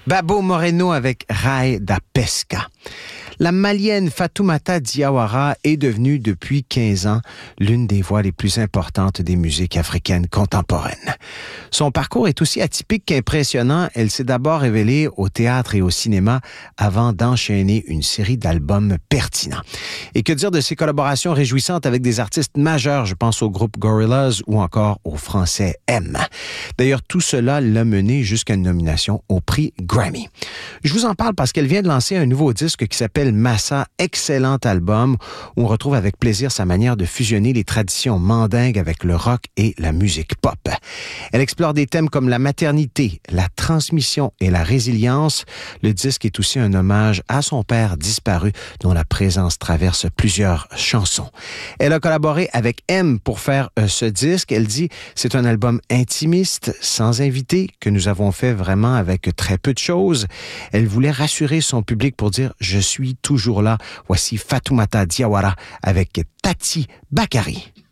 Babo Moreno avec Rai da Pesca. La Malienne Fatoumata Diawara est devenue depuis 15 ans l'une des voix les plus importantes des musiques africaines contemporaines. Son parcours est aussi atypique qu'impressionnant. Elle s'est d'abord révélée au théâtre et au cinéma avant d'enchaîner une série d'albums pertinents. Et que dire de ses collaborations réjouissantes avec des artistes majeurs, je pense au groupe Gorillaz ou encore au français M. D'ailleurs, tout cela l'a mené jusqu'à une nomination au prix Grammy. Je vous en parle parce qu'elle vient de lancer un nouveau disque qui s'appelle Massa, excellent album où on retrouve avec plaisir sa manière de fusionner les traditions mandingues avec le rock et la musique pop. Elle explore des thèmes comme la maternité, la transmission et la résilience. Le disque est aussi un hommage à son père disparu dont la présence traverse plusieurs chansons. Elle a collaboré avec M pour faire ce disque. Elle dit « C'est un album intimiste, sans invité, que nous avons fait vraiment avec très peu de choses. » Elle voulait rassurer son public pour dire « Je suis toujours là. » Voici Fatoumata Diawara avec Tati Bakari.